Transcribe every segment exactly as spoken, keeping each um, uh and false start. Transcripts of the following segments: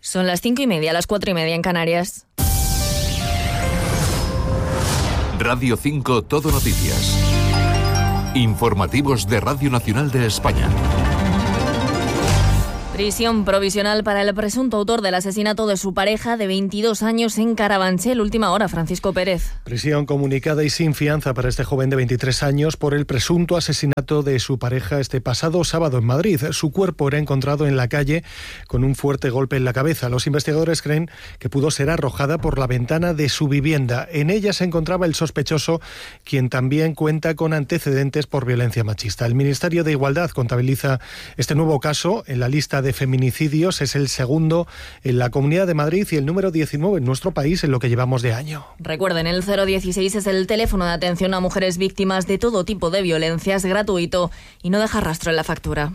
Son las cinco y media, las cuatro y media en Canarias. Radio cinco Todo Noticias. Informativos de Radio Nacional de España. Prisión provisional para el presunto autor del asesinato de su pareja de veintidós años en Carabanchel. Última hora, Francisco Pérez. Prisión comunicada y sin fianza para este joven de veintitrés años por el presunto asesinato de su pareja este pasado sábado en Madrid. Su cuerpo era encontrado en la calle con un fuerte golpe en la cabeza. Los investigadores creen que pudo ser arrojada por la ventana de su vivienda. En ella se encontraba el sospechoso, quien también cuenta con antecedentes por violencia machista. El Ministerio de Igualdad contabiliza este nuevo caso en la lista de de feminicidios. Es el segundo en la Comunidad de Madrid y el número diecinueve en nuestro país en lo que llevamos de año. Recuerden, el cero dieciséis es el teléfono de atención a mujeres víctimas de todo tipo de violencias, gratuito y no deja rastro en la factura.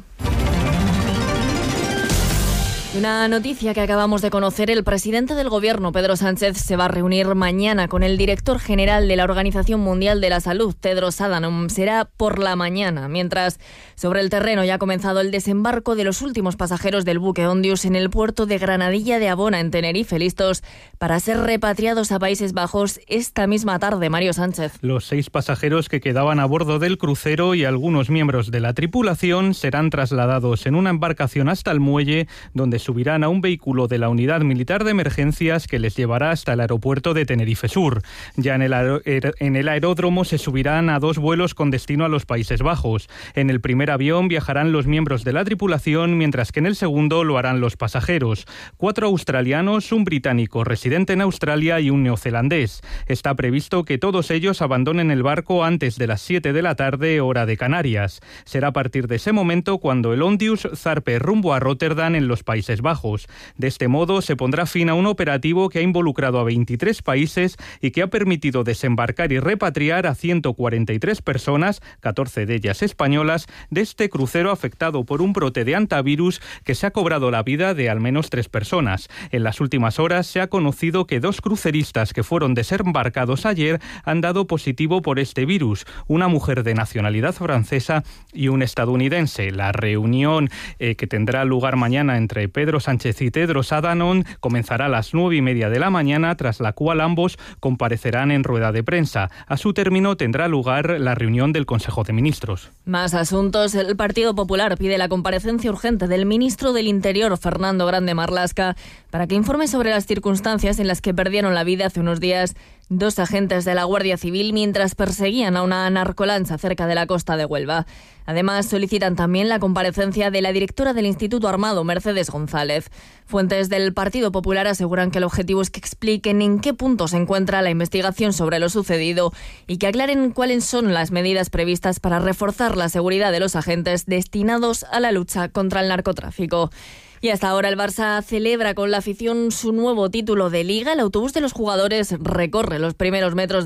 Una noticia que acabamos de conocer: el presidente del Gobierno, Pedro Sánchez, se va a reunir mañana con el director general de la Organización Mundial de la Salud, Tedros Adhanom. Será por la mañana, mientras sobre el terreno ya ha comenzado el desembarco de los últimos pasajeros del buque Ondius en el puerto de Granadilla de Abona, en Tenerife, listos para ser repatriados a Países Bajos esta misma tarde. Mario Sánchez. Los seis pasajeros que quedaban a bordo del crucero y algunos miembros de la tripulación serán trasladados en una embarcación hasta el muelle, donde subirán a un vehículo de la Unidad Militar de Emergencias que les llevará hasta el aeropuerto de Tenerife Sur. Ya en el, aer- en el aeródromo se subirán a dos vuelos con destino a los Países Bajos. En el primer avión viajarán los miembros de la tripulación, mientras que en el segundo lo harán los pasajeros. Cuatro australianos, un británico residente en Australia y un neozelandés. Está previsto que todos ellos abandonen el barco antes de las siete de la tarde, hora de Canarias. Será a partir de ese momento cuando el Ondius zarpe rumbo a Rotterdam, en los Países Bajos. De este modo se pondrá fin a un operativo que ha involucrado a veintitrés países y que ha permitido desembarcar y repatriar a ciento cuarenta y tres personas, catorce de ellas españolas, de este crucero afectado por un brote de hantavirus que se ha cobrado la vida de al menos tres personas. En las últimas horas se ha conocido que dos cruceristas que fueron desembarcados ayer han dado positivo por este virus, una mujer de nacionalidad francesa y un estadounidense. La reunión eh, que tendrá lugar mañana entre Pedro Sánchez y Tedros Adhanom comenzará a las nueve y media de la mañana, tras la cual ambos comparecerán en rueda de prensa. A su término tendrá lugar la reunión del Consejo de Ministros. Más asuntos. El Partido Popular pide la comparecencia urgente del ministro del Interior, Fernando Grande Marlaska, para que informe sobre las circunstancias en las que perdieron la vida hace unos días dos agentes de la Guardia Civil mientras perseguían a una narcolancha cerca de la costa de Huelva. Además, solicitan también la comparecencia de la directora del Instituto Armado, Mercedes González. Fuentes del Partido Popular aseguran que el objetivo es que expliquen en qué punto se encuentra la investigación sobre lo sucedido y que aclaren cuáles son las medidas previstas para reforzar la seguridad de los agentes destinados a la lucha contra el narcotráfico. Y hasta ahora el Barça celebra con la afición su nuevo título de Liga. El autobús de los jugadores recorre los primeros metros